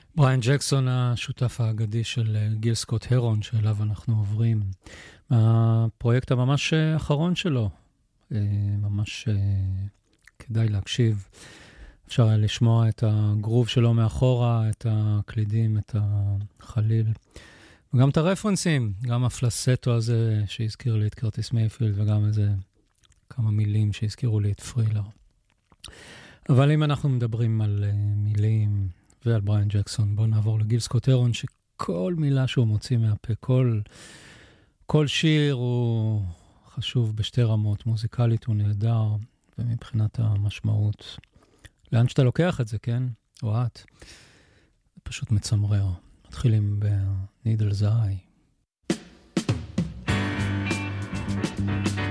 בריאן ג'קסון, השותף האגדי של גיל סקוט הרון, שאליו אנחנו עוברים. הפרויקט הממש האחרון שלו, ממש כדאי להקשיב. אפשר היה לשמוע את הגרוב שלו מאחורה, את הקלידים, את החליל, וגם את הרפרנסים, גם הפלסטו הזה שהזכיר לי את קרטיס מייפילד, וגם איזה כמה מילים שהזכירו לי את פרילר. אבל אם אנחנו מדברים על מילים ועל בריאן ג'קסון, בואו נעבור לגיל סקוט הרון, שכל מילה שהוא מוציא מהפה, כל שיר הוא חשוב בשתי רמות, מוזיקלית הוא נהדר, ומבחינת המשמעות, לאן שאתה לוקח את זה, כן? או את, זה פשוט מצמרר. מתחילים ב-Needle's Eye.